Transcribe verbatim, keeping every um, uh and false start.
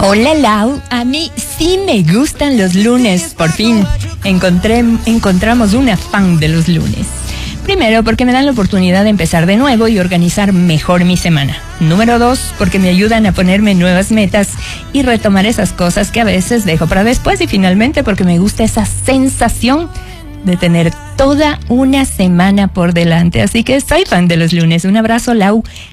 Hola Lau, a mí sí me gustan los lunes, por fin encontré, encontramos una fan de los lunes. Primero, porque me dan la oportunidad de empezar de nuevo y organizar mejor mi semana. Número dos, porque me ayudan a ponerme nuevas metas y retomar esas cosas que a veces dejo para después. Y finalmente, porque me gusta esa sensación de tener toda una semana por delante. Así que soy fan de los lunes. Un abrazo, Lau.